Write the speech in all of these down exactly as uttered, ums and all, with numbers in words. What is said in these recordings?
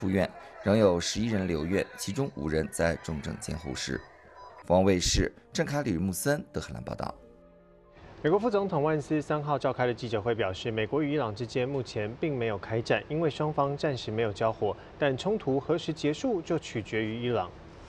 住院，仍有十一人留院，其中五人在重症监护室。王卫视郑卡里穆森德黑兰报道。 美国副总统万斯三号召开的记者会表示，美国与伊朗之间目前并没有开战，因为双方暂时没有交火，但冲突何时结束就取决于伊朗。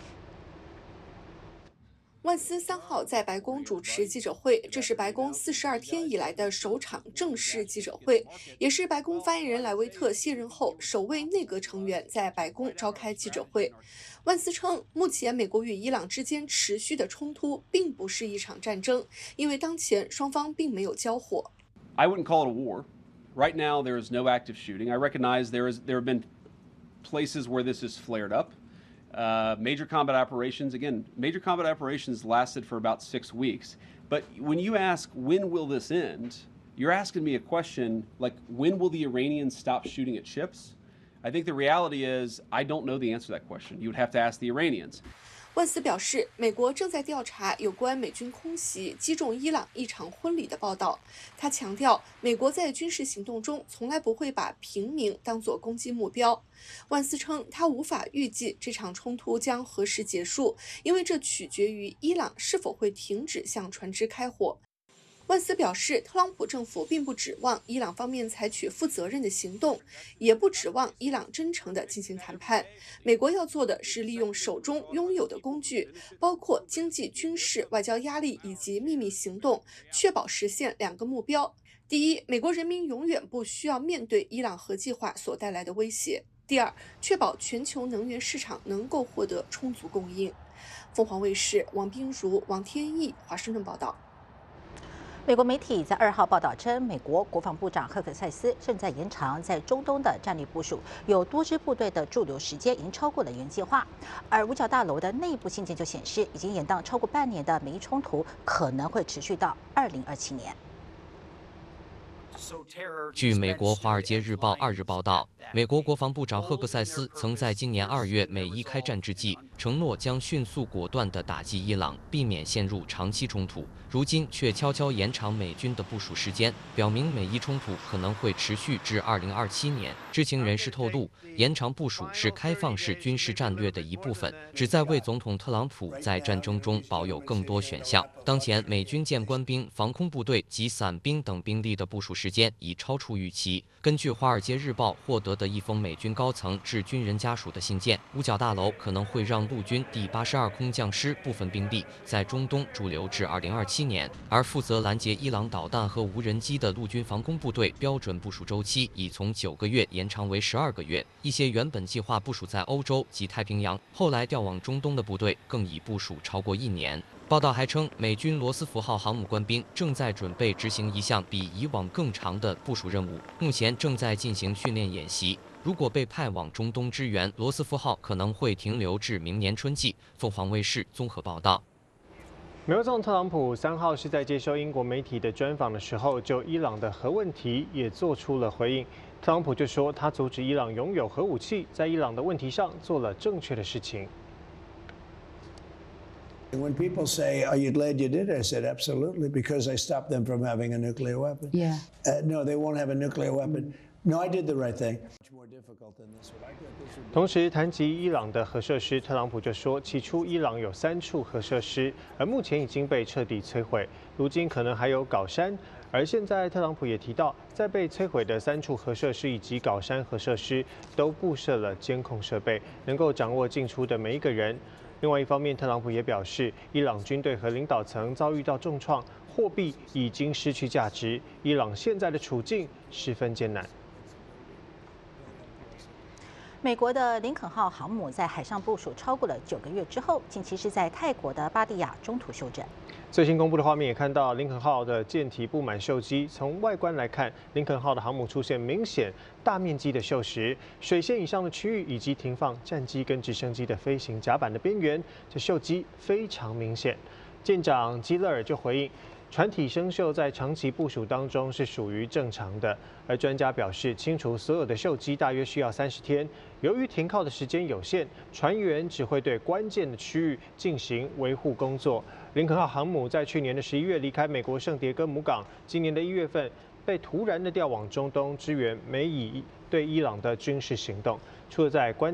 万斯三号在白宫主持记者会，这是白宫四十二天以来的首场正式记者会，也是白宫发言人莱维特卸任后首位内阁成员在白宫召开记者会。万斯称，目前美国与伊朗之间持续的冲突并不是一场战争，因为当前双方并没有交火。 I wouldn't call it a war. Right now, there is no active shooting. I recognize there is there have been places where this has flared up. Uh, major combat operations, again, major combat operations lasted for about six weeks. But when you ask, when will this end, you're asking me a question like, when will the Iranians stop shooting at ships? I think the reality is, I don't know the answer to that question. You would have to ask the Iranians. 万斯表示，美国正在调查有关美军空袭击中伊朗一场婚礼的报道。他强调，美国在军事行动中从来不会把平民当作攻击目标。万斯称，他无法预计这场冲突将何时结束，因为这取决于伊朗是否会停止向船只开火。万斯表示，特朗普政府并不指望伊朗方面采取负责任的行动，也不指望伊朗真诚地进行谈判。美国要做的是利用手中拥有的工具，包括经济、军事、外交压力以及秘密行动，确保实现两个目标：第一，美国人民永远不需要面对伊朗核计划所带来的威胁；第二，确保全球能源市场能够获得充足供应。凤凰卫视王冰如、王天翼华盛顿报道。 美国媒体在二号报道称，美国国防部长赫克塞斯正在延长在中东的战略部署，有多支部队的驻留时间已经超过了原计划。而五角大楼的内部信件就显示，已经延宕超过半年的美伊冲突可能会持续到二零二七年。 据美国《华尔街日报》二日报道，美国国防部长赫克塞斯曾在今年二月美伊开战之际，承诺将迅速果断地打击伊朗，避免陷入长期冲突。如今却悄悄延长美军的部署时间，表明美伊冲突可能会持续至二零二七年。知情人士透露，延长部署是开放式军事战略的一部分，旨在为总统特朗普在战争中保有更多选项。当前，美军舰官兵、防空部队及伞兵等兵力的部署时间已超出预期。根据《华尔街日报》获得的一封美军高层致军人家属的信件，五角大楼可能会让陆军第八十二空降师部分兵力在中东驻留至二零二七年，而负责拦截伊朗导弹和无人机的陆军防空部队标准部署周期已从九个月延长为十二个月。一些原本计划部署在欧洲及太平洋，后来调往中东的部队更已部署超过一年。报道还称，美军罗斯福号航母官兵正在准备执行一项比以往更长的部署任务，目前正在进行训练演习。如果被派往中东支援，罗斯福号可能会停留至明年春季。凤凰卫视综合报道。 美国总统特朗普三号是在接受英国媒体的专访的时候，就伊朗的核问题也做出了回应。特朗普就说，他阻止伊朗拥有核武器，在伊朗的问题上做了正确的事情。 When people say, "Are you glad you did it?" I said, "Absolutely, because I stopped them from having a nuclear weapon." Yeah. Uh, no, they won't have a nuclear weapon. No, I did the right thing. 同时谈及伊朗的核设施，特朗普就说，起初伊朗有三处核设施，而目前已经被彻底摧毁，如今可能还有镐山。而现在，特朗普也提到，在被摧毁的三处核设施以及镐山核设施都布设了监控设备，能够掌握进出的每一个人。另外一方面，特朗普也表示，伊朗军队和领导层遭遇到重创，货币已经失去价值，伊朗现在的处境十分艰难。 美国的林肯号航母在海上部署超过了九个月之后，近期是在泰国的巴蒂亚中途休整。 最新公布的画面也看到，林肯号的舰体布满锈迹。从外观来看，林肯号的航母出现明显大面积的锈蚀，水线以上的区域以及停放战机跟直升机的飞行甲板的边缘，这锈迹非常明显。舰长基勒尔就回应，船体生锈在长期部署当中是属于正常的，而专家表示，清除所有的锈迹大约需要三十天。由于停靠的时间有限，船员只会对关键的区域进行维护工作。林肯号航母在去年的十一月离开美国圣迭戈姆港，今年的一月份被突然的调往中东支援美以对伊朗的军事行动。除了在关